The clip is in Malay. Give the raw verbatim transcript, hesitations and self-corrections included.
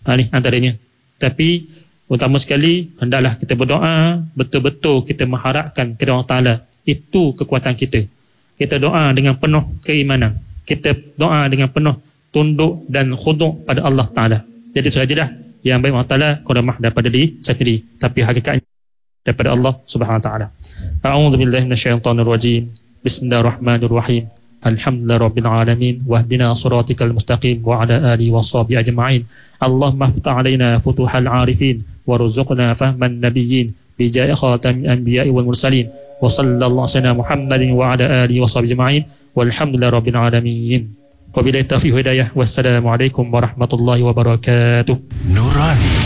Ha, ni antaranya. Tapi utama sekali hendaklah kita berdoa, betul-betul kita mengharapkan kepada Allah Taala. Itu kekuatan kita. Kita doa dengan penuh keimanan. Kita doa dengan penuh tunduk dan khuduk pada Allah Taala. Jadi itu sajalah yang baik Allah Taala qadamah daripada diri saya sendiri, tapi hakikatnya daripada Allah Subhanahu Wa Taala. A'udzubillahi minasyaitonir rajim. Bismillahirrahmanirrahim. Alhamdulillahi rabbil alamin wahdina shiratal mustaqim wa ala alihi washabihi ajma'in. Allahumma iftah 'alaina futuhal 'arifin warzuqna fahman nabiyyin bi ja'i khatamil anbiya'i wal mursalin wa sallallahu alaihi Muhammadin wa ala alihi washabihi ajma'in walhamdulillahi rabbil alamin. Wabillahi taufiq hidayah. Wassalamualaikum warahmatullahi wabarakatuh. Nurani